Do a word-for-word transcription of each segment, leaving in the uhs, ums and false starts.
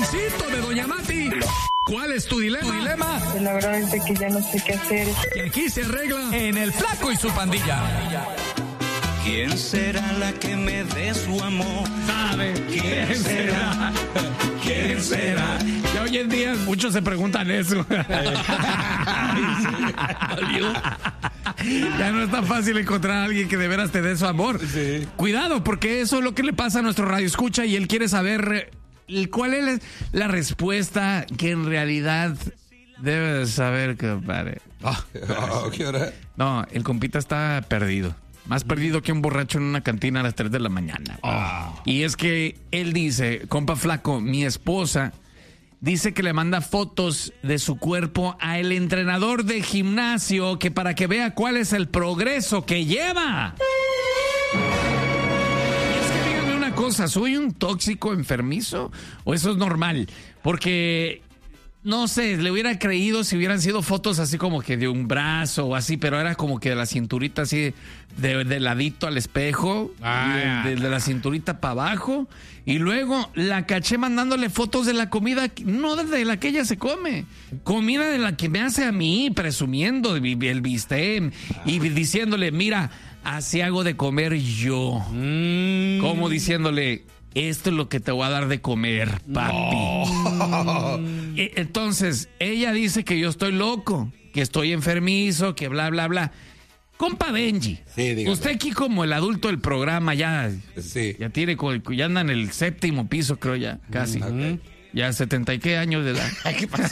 Luisito de Doña Mati. ¿Cuál es tu dilema? ¿Tu dilema? Pues la verdad es que ya no sé qué hacer. Que aquí se arregla en El Flaco y su pandilla. ¿Quién será la que me dé su amor? ¿Sabe quién será? ¿Quién será? Ya hoy en día muchos se preguntan eso. Ya no es tan fácil encontrar a alguien que de veras te dé su amor. Sí. Cuidado, porque eso es lo que le pasa a nuestro radio escucha y él quiere saber cuál es la respuesta que en realidad debe de saber, compadre. Oh, oh, ¿qué hora? No, el compita está perdido. Más perdido que un borracho en una cantina a las tres de la mañana. Oh. Y es que él dice, compa Flaco, mi esposa dice que le manda fotos de su cuerpo a el entrenador de gimnasio que para que vea cuál es el progreso que lleva. Y es que díganme una cosa, ¿soy un tóxico enfermizo o eso es normal? Porque no sé, le hubiera creído si hubieran sido fotos así como que de un brazo o así, pero era como que de la cinturita así, de, de ladito al espejo, ah, de, de, de la cinturita para abajo. Y luego la caché mandándole fotos de la comida, no de la que ella se come, comida de la que me hace a mí, presumiendo el bistec y diciéndole, mira, así hago de comer yo. Mm. Como diciéndole, esto es lo que te voy a dar de comer, papi. No. Entonces, ella dice que yo estoy loco, que estoy enfermizo, que bla, bla, bla. Compa Benji, sí, usted aquí como el adulto del programa ya, sí. ya tiene, ya anda en el séptimo piso, creo ya, casi. Okay. Ya setenta y qué años de edad. ¿Qué pasó?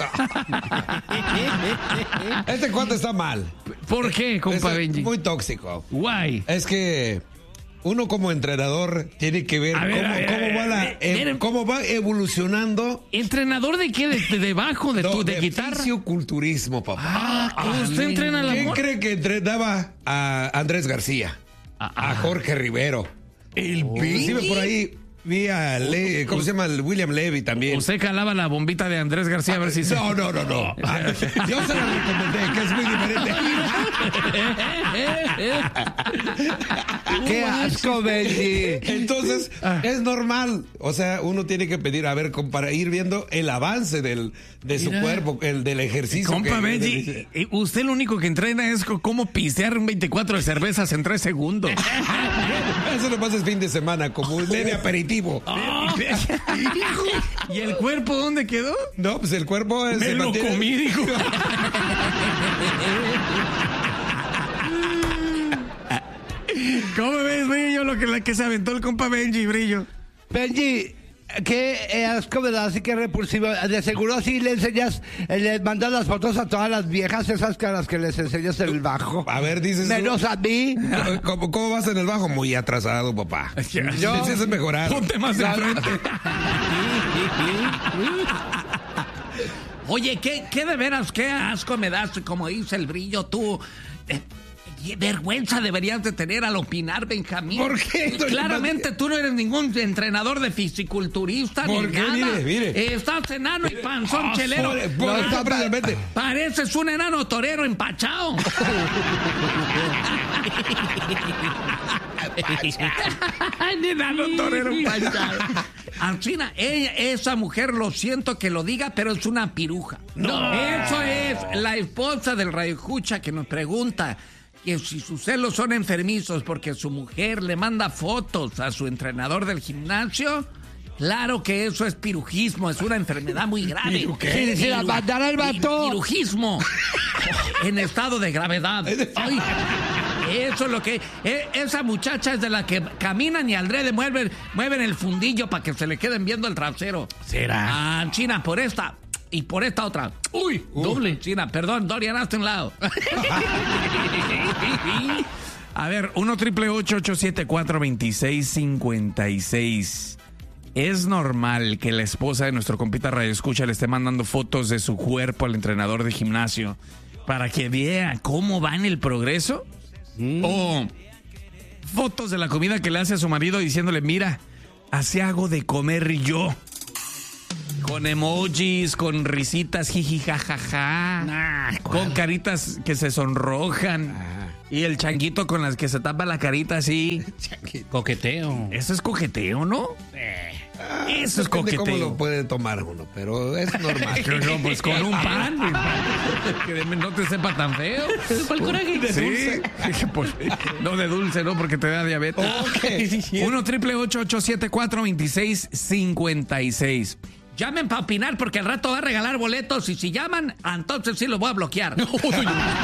Este cuento está mal. ¿Por qué, compa es Benji? Muy tóxico. Guay. Es que uno como entrenador tiene que ver, ver cómo, ver, cómo, va la, eh, cómo va evolucionando. ¿Entrenador de qué? ¿De, de debajo? ¿De, no, tu, de, de guitarra? Fisioculturismo, papá. Ah, ah, ¿usted ah, entrena la ¿Quién amor? cree que entrenaba a Andrés García? Ah, ah. A Jorge Rivero. El oh. Inclusive por ahí vi a Le, ¿cómo se llama? El William Levy también. Usted calaba la bombita de Andrés García a ver si no, se... No, no, no, no. Yo se la recomendé, que es muy diferente. ¡Qué asco, Benji! Entonces, es normal. O sea, uno tiene que pedir, a ver, para ir viendo el avance del, de su Mira. cuerpo, el del ejercicio. Compa que, Benji, del... usted lo único que entrena es cómo pistear un veinticuatro de cervezas en tres segundos. Eso lo pasa el fin de semana, como un leve aperitivo. Oh. ¿Y el cuerpo dónde quedó? No, pues el cuerpo es... Me lo mantiene... comí, dijo. ¿Cómo ves, Brillo, lo que, la que se aventó el compa Benji, Brillo? Benji, qué asco, ¿verdad? Así que repulsivo. De seguro así le enseñas, le mandas las fotos a todas las viejas esas caras que les enseñas en el bajo. A ver, dices... Menos tú. A mí. ¿Cómo, ¿Cómo vas en el bajo? Muy atrasado, papá. Yo... Necesitas mejorar. Ponte más de frente. Oye, ¿qué, ¿qué de veras, qué asco me das, como dice el Brillo, tú... Eh, vergüenza deberías de tener al opinar, Benjamín. ¿Por qué? Claramente tú no eres ningún entrenador de fisiculturista ¿Por ni qué? nada. Mire, mire. Eh, estás enano y panzón oh, chelero. Por, por, no, está precisamente. Pareces un enano torero empachado. Enano torero empachado. Ancina, ella, esa mujer, lo siento que lo diga, pero es una piruja. No. Eso es la esposa del radioescucha que nos pregunta que si sus celos son enfermizos porque su mujer le manda fotos a su entrenador del gimnasio. Claro que eso es pirujismo, es una enfermedad muy grave. ¿Qué? Si la mandara el vato. Pirujismo. En estado de gravedad. Ay, eso es lo que... Eh, esa muchacha es de la que caminan y aldrede mueven, mueven el fundillo para que se le queden viendo el trasero. ¿Será? Ah, China, por esta... Y por esta otra. Uy, uh. doble. China, perdón, Dorian, hazte un lado. A ver, uno triple ocho ocho siete cuatro veintiséis cincuenta y seis. ¿Es normal que la esposa de nuestro compita Radio Escucha le esté mandando fotos de su cuerpo al entrenador de gimnasio para que vea cómo va en el progreso? Mm. O fotos de la comida que le hace a su marido diciéndole, mira, así hago de comer yo. Con emojis, con risitas, jiji, jajaja. Nah, con caritas que se sonrojan. Ah. Y el changuito con las que se tapa la carita así. Coqueteo. Eso es coqueteo, ¿no? Eh. Eso es Depende cómo coqueteo. lo puede tomar uno, pero es normal. No, pues con un pan, que no te sepa tan feo. ¿Cuál coraje? Sí, pues, no de dulce, no, porque te da diabetes. uno triple ocho ocho siete cuatro dos seis cinco seis. Llamen para opinar porque al rato va a regalar boletos y si llaman, entonces sí los voy a bloquear.